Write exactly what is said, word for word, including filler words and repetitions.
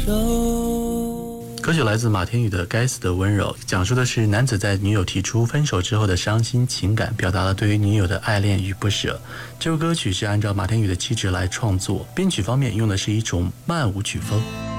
歌曲来自马天宇的《该死的温柔》，讲述的是男子在女友提出分手之后的伤心情感，表达了对于女友的爱恋与不舍。这首歌曲是按照马天宇的气质来创作，编曲方面用的是一种慢舞曲风。